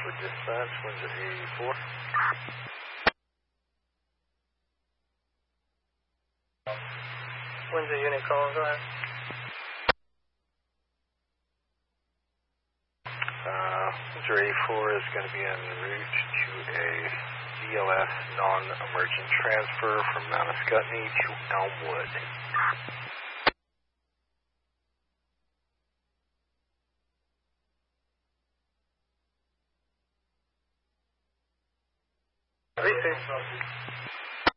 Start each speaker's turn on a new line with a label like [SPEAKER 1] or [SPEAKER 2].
[SPEAKER 1] for dispatch, Windsor 84.
[SPEAKER 2] Windsor unit calling, go ahead.
[SPEAKER 1] Windsor 84 is going to be en route to a DLS non-emergent transfer from Mount Ascutney to Elmwood.
[SPEAKER 2] Receive.